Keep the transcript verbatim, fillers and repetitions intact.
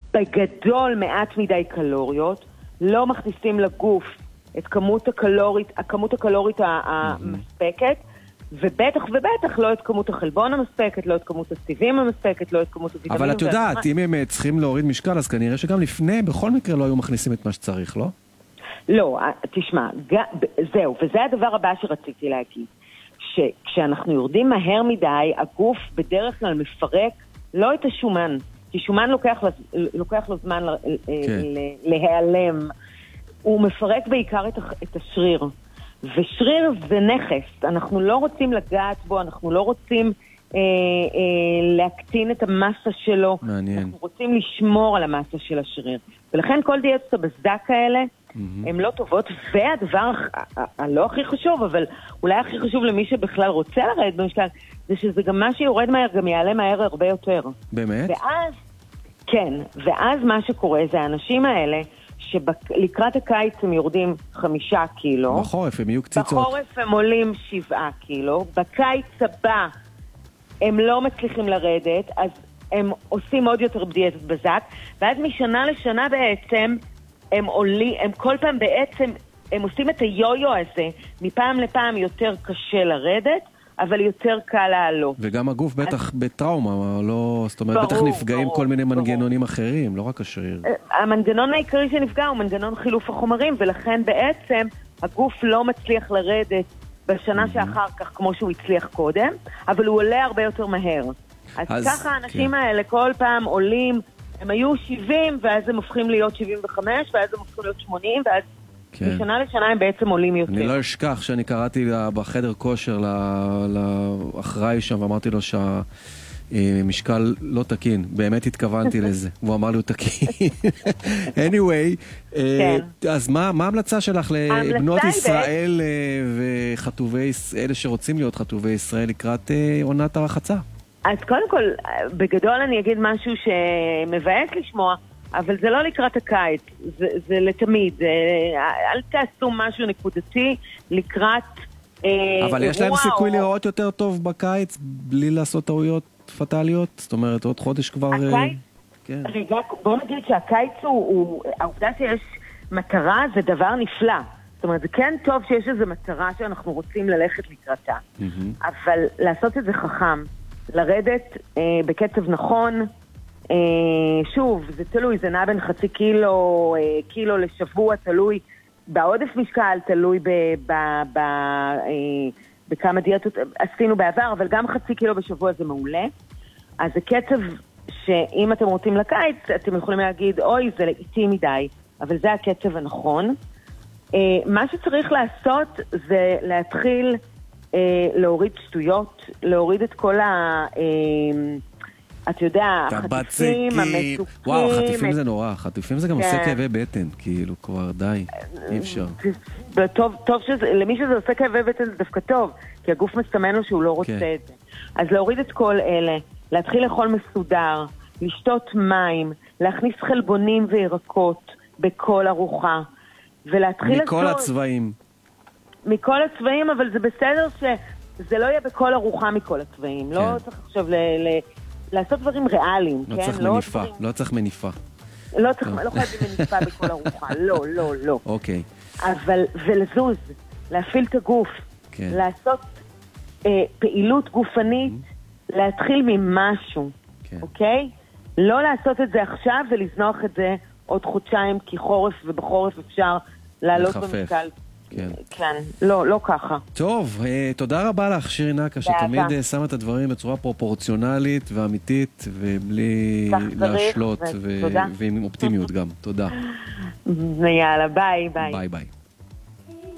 בגדול מעט מדי קלוריות, לא מכניסים לגוף את כמות הקלורית, הכמות הקלורית המספקת, ובטח ובטח לא את כמות החלבון המספקת, לא את כמות הסיבים המספקת, לא את כמות הוויטמינים. אבל את יודעת, אם הם צריכים להוריד משקל, אז כנראה שגם לפני, בכל מקרה לא היו מכניסים את מה שצריך, לא? לא, תשמע, זהו, וזה הדבר הבא שרציתי להגיד, שכשאנחנו יורדים מהר מדי, הגוף בדרך כלל מפרק לא את השומן, כי שומן לוקח, לוקח לו זמן כן. להיעלם, הוא מפרק בעיקר את, את השריר, ושריר זה נכס, אנחנו לא רוצים לגעת בו, אנחנו לא רוצים אה, אה, להקטין את המסה שלו, מעניין. אנחנו רוצים לשמור על המסה של השריר, ולכן כל דיאטות הבזדק האלה, הן לא טובות, והדבר הלא הכי חשוב, אבל אולי הכי חשוב למי שבכלל רוצה לרדת במשקל, זה שזה גם מה שיורד מהר, גם יעלה מהר הרבה יותר. באמת? ואז, כן, ואז מה שקורה זה האנשים האלה, שלקראת הקיץ הם יורדים חמישה קילו. בחורף הם יהיו קציצות. בחורף הם עולים שבעה קילו. בקיץ הבא הם לא מצליחים לרדת, אז הם עושים עוד יותר בדיאטת בזק, ואז משנה לשנה בעצם, הם עולים, הם כל פעם בעצם, הם עושים את היו-יו הזה, מפעם לפעם יותר קשה לרדת, אבל יותר קל לעלות. וגם הגוף בטח בטראומה, לא, זאת אומרת, בטח נפגעים כל מיני מנגנונים אחרים, לא רק השריר. המנגנון העיקרי שנפגע הוא מנגנון חילוף החומרים, ולכן בעצם הגוף לא מצליח לרדת בשנה שאחר כך כמו שהוא הצליח קודם, אבל הוא עולה הרבה יותר מהר. אז ככה האנשים האלה כל פעם עולים, הם היו שבעים, ואז הם הופכים להיות שבעים וחמש, ואז הם הופכים להיות שמונים, ואז כן. משנה לשנה הם בעצם עולים יותר. אני לא אשכח שאני קראתי בחדר כושר לאחראי שם, ואמרתי לו שהמשקל לא תקין. באמת התכוונתי לזה. והוא אמר לי הוא תקין. anyway, כן. אז מה, מה ההמלצה שלך לבנות ישראל וחטובי, אלה שרוצים להיות חטובי ישראל לקראת עונת הרחצה? אז קודם כל, בגדול אני אגיד משהו שמבאס לשמוע, אבל זה לא לקראת הקיץ, זה, זה לתמיד. זה, אל תעשו משהו נקודתי לקראת אה, אבל יש להם סיכוי או... לראות יותר טוב בקיץ בלי לעשות טעויות פטליות? זאת אומרת, עוד חודש כבר... הקיץ? אה, כן. רגע, בוא נגיד שהקיץ הוא, הוא... העובדה שיש מטרה זה דבר נפלא. זאת אומרת, זה כן טוב שיש איזו מטרה שאנחנו רוצים ללכת לקראתה. Mm-hmm. אבל לעשות את זה חכם, לרדת אה, בקצב נכון, אה, שוב, זה תלוי, זה נע בין חצי קילו, אה, קילו לשבוע, תלוי בעודף משקל, תלוי ב, ב, ב, אה, בכמה דיאטות עשינו בעבר, אבל גם חצי קילו בשבוע זה מעולה. אז זה קצב שאם אתם רוצים לקיץ, אתם יכולים להגיד, אוי, זה לאיטי מדי, אבל זה הקצב הנכון. אה, מה שצריך לעשות זה להתחיל אה, להוריד שטויות, להוריד את כל ה... אה, את יודע, החטיפים, המתוקים... וואו, חטיפים זה נורא, חטיפים זה גם עושה כאבי בטן, כאילו, כבר די, אי אפשר. טוב, טוב שזה, למי שזה עושה כאבי בטן זה דווקא טוב, כי הגוף מסתמן לו שהוא לא רוצה את זה. אז להוריד את כל אלה, להתחיל לאכול מסודר, לשתות מים, להכניס חלבונים וירקות בכל ארוחה, ולהתחיל לעשות... מכל הצבעים. מכל הצבעים, אבל זה בסדר שזה לא יהיה בכל ארוחה מכל הצבעים. לא צריך עכשיו ל... לעשות דברים ריאליים, לא כן? צריך לא מניפה, דברים... לא צריך מניפה. לא צריך, לא חייבים מניפה בכל ארוחה, לא, לא, לא. אוקיי. אבל, ולזוז, להפעיל את הגוף, כן. לעשות אה, פעילות גופנית, להתחיל ממשהו, כן. אוקיי? לא לעשות את זה עכשיו ולזנוח את זה עוד חודשיים, כי חורף ובחורף אפשר לעלות במשקל. כן. כן, לא, לא ככה. טוב, תודה רבה לך, שירי נקה, שתמיד שמה את הדברים בצורה פרופורציונלית ואמיתית, ובלי להשלות, ועם אופטימיות גם. תודה. יאללה, ביי, ביי. ביי, ביי.